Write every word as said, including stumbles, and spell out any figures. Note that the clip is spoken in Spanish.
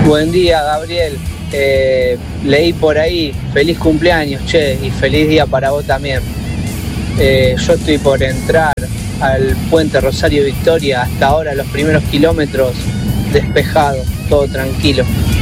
Buen día, Gabriel. Eh, leí por ahí, feliz cumpleaños, che, y feliz día para vos también. Eh, yo estoy por entrar al puente Rosario Victoria, hasta ahora los primeros kilómetros despejado, todo tranquilo.